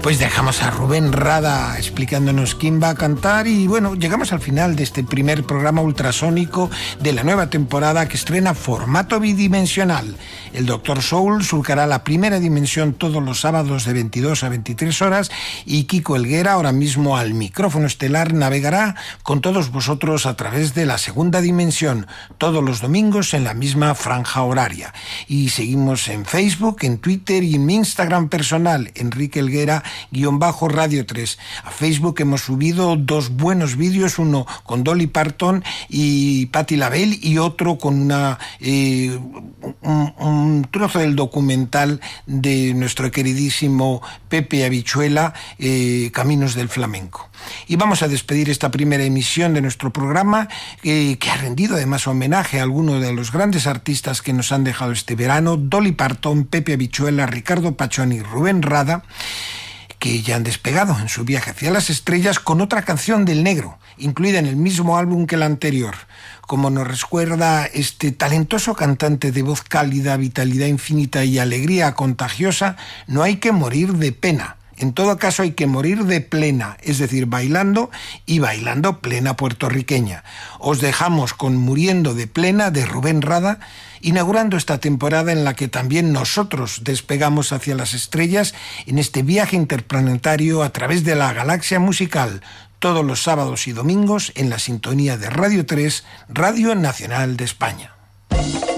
Pues dejamos a Rubén Rada explicándonos quién va a cantar y bueno, llegamos al final de este primer programa ultrasónico de la nueva temporada que estrena formato bidimensional. El Dr. Soul surcará la primera dimensión todos los sábados de 22 a 23 horas y Kiko Helguera, ahora mismo al micrófono estelar, navegará con todos vosotros a través de la segunda dimensión, todos los domingos en la misma franja horaria. Y seguimos en Facebook, en Twitter y en mi Instagram personal, Enrique Helguera _Radio 3. A Facebook hemos subido dos buenos vídeos, uno con Dolly Parton y Patti LaBelle y otro con un trozo del documental de nuestro queridísimo Pepe Habichuela, Caminos del Flamenco. Y vamos a despedir esta primera emisión de nuestro programa, que ha rendido además homenaje a algunos de los grandes artistas que nos han dejado este verano: Dolly Parton, Pepe Habichuela, Ricardo Pachón y Rubén Rada, que ya han despegado en su viaje hacia las estrellas con otra canción del Negro, incluida en el mismo álbum que la anterior. Como nos recuerda este talentoso cantante de voz cálida, vitalidad infinita y alegría contagiosa, no hay que morir de pena. En todo caso hay que morir de plena, es decir, bailando y bailando plena puertorriqueña. Os dejamos con Muriendo de Plena de Rubén Rada, inaugurando esta temporada en la que también nosotros despegamos hacia las estrellas en este viaje interplanetario a través de la galaxia musical, todos los sábados y domingos en la sintonía de Radio 3, Radio Nacional de España.